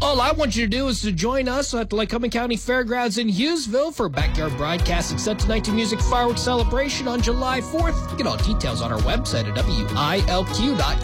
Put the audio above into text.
All I want you to do is to join us at the Lycoming County Fairgrounds in Hughesville for Backyard Broadcasting Set to 19 Music Fireworks Celebration on July 4th. Get all details on our website at WILQ.com.